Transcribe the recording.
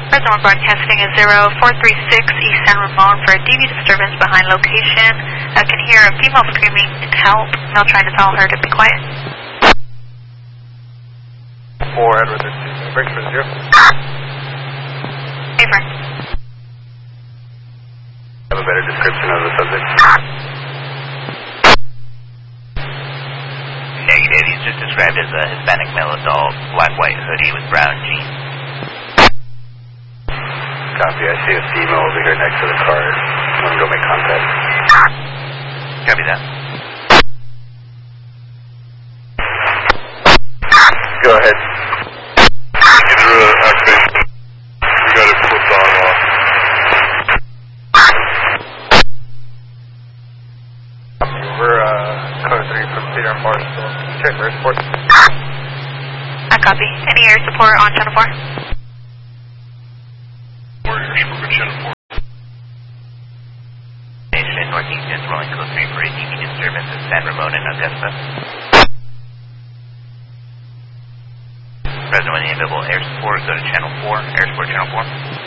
Reservoir broadcasting is 0436 East San Ramon for a DV disturbance behind location. I can hear a female screaming help. Male trying to tell her to be quiet. 4 Edward, breaks for 0. Hey, Frank. Have a better description of the subject? Negative. He's just described as a Hispanic male adult, black, white hoodie with brown jeans. Copy. I see a female over here next to the car. I'm going to go make contact. Copy that. Go ahead. Activation. We got it flipped on and off. We're code 3 from Cedar and Forest. Check air support. I copy. Any air support on channel 4? Warrior support, channel 4. Nation Northeastern rolling code 3 for a DV disturbance in San Ramon and Augusta. Present with the available air support, go to channel 4, air support channel 4.